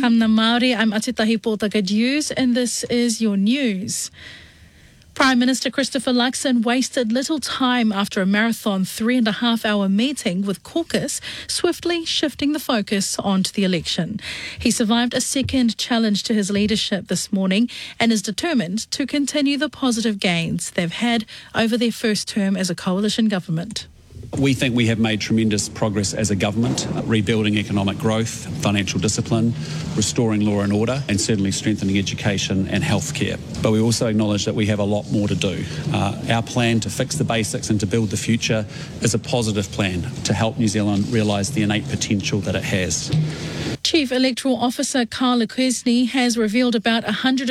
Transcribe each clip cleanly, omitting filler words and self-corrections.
Kamna Māori, I'm Atitahi Pōtaka and this is your news. Prime Minister Christopher Luxon wasted little time after a marathon 3.5-hour meeting with caucus, swiftly shifting the focus onto the election. He survived a second challenge to his leadership this morning and is determined to continue the positive gains they've had over their first term as a coalition government. We think we have made tremendous progress as a government, rebuilding economic growth, financial discipline, restoring law and order, and certainly strengthening education and healthcare. But we also acknowledge that we have a lot more to do. Our plan to fix the basics and to build the future is a positive plan to help New Zealand realise the innate potential that it has. Chief Electoral Officer Carl Lecquesne has revealed about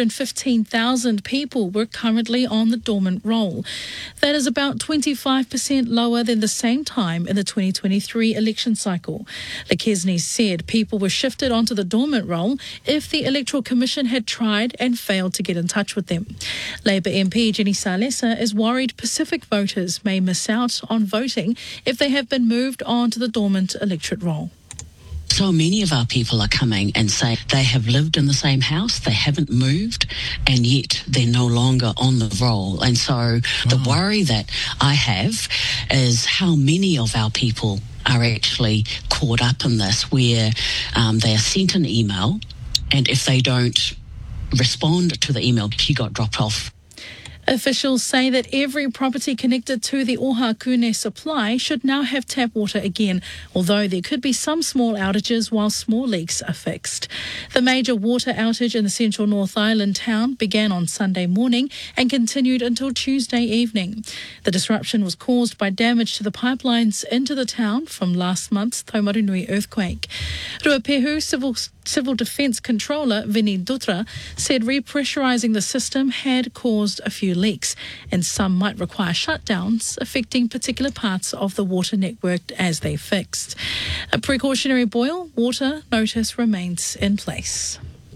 115,000 people were currently on the dormant roll. That is about 25% lower than the same time in the 2023 election cycle. Lecquesne said people were shifted onto the dormant roll if the Electoral Commission had tried and failed to get in touch with them. Labour MP Jenny Salesa is worried Pacific voters may miss out on voting if they have been moved on to the dormant electorate roll. So many of our people are coming and say they have lived in the same house, they haven't moved, and yet they're no longer on the roll. And so the worry that I have is how many of our people are actually caught up in this, where they are sent an email, and if they don't respond to the email, she got dropped off. Officials say that every property connected to the Ohakune supply should now have tap water again, although there could be some small outages while small leaks are fixed. The major water outage in the central North Island town began on Sunday morning and continued until Tuesday evening. The disruption was caused by damage to the pipelines into the town from last month's Taumarunui earthquake. Ruapehu Civil Defence Controller Vinny Dutra said repressurising the system had caused a few leaks, and some might require shutdowns, affecting particular parts of the water network as they fixed. A precautionary boil water notice remains in place.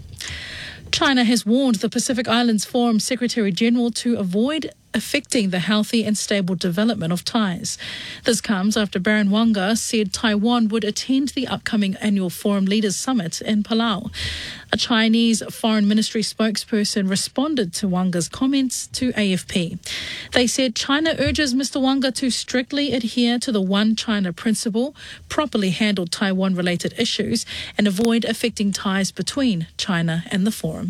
China has warned the Pacific Islands Forum Secretary-General to avoid affecting the healthy and stable development of ties. This comes after Baron Wanga said Taiwan would attend the upcoming annual Forum Leaders Summit in Palau. A Chinese Foreign Ministry spokesperson responded to Wanga's comments to AFP. They said China urges Mr. Wanga to strictly adhere to the One China principle, properly handle Taiwan-related issues, and avoid affecting ties between China and the Forum.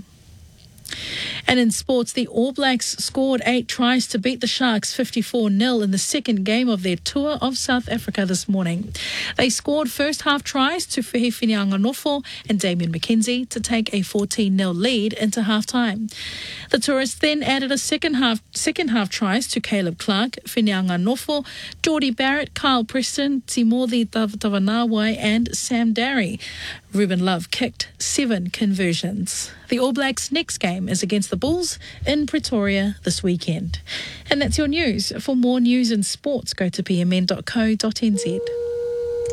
And in sports, the All Blacks scored 8 tries to beat the Sharks 54-0 in the second game of their tour of South Africa this morning. They scored first-half tries to Whiwhiwhenga Nofo and Damien McKenzie to take a 14-0 lead into half-time. The tourists then added a second half tries to Caleb Clark, Whiwhenga Nofo, Geordie Barrett, Kyle Preston, Timothy Tavanawai and Sam Darry. Ruben Love kicked 7 conversions. The All Blacks' next game is against the Bulls in Pretoria this weekend. And that's your news. For more news and sports, go to pmn.co.nz.